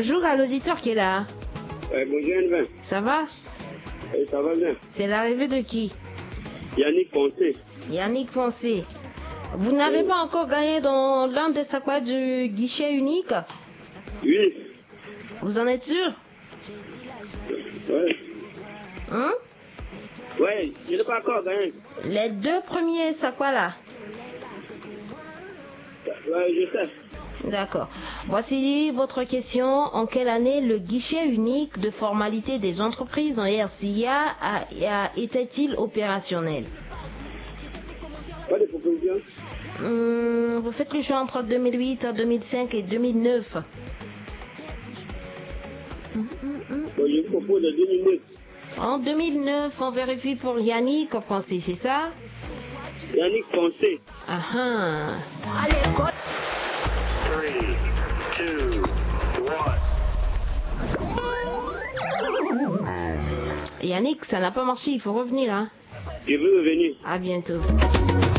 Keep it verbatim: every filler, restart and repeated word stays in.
Bonjour à l'auditeur qui est là. Euh, bonjour Anne. Ça va? Euh, ça va bien. C'est l'arrivée de qui? Yannick Poncé. Yannick Poncé. Vous n'avez Oui. pas encore gagné dans l'un des sacs du guichet unique? Oui. Vous en êtes sûr? Ouais. Hein? Ouais, je n'ai pas encore gagné. Les deux premiers sacs là? Ouais, je sais. D'accord. Voici votre question. En quelle année le guichet unique de formalité des entreprises en R C I A a, a, était-il opérationnel? Pas de proposition. Hum, vous faites le choix entre deux mille huit, deux mille cinq et deux mille neuf. Hum, hum, hum. Bon, je vous propose de deux minutes. En deux mille neuf, on vérifie pour Yannick Poncé, c'est ça? Yannick Poncé. Ah ah. Three, two, one. Yannick, ça n'a pas marché, il faut revenir. Hein. Je veux revenir. À bientôt.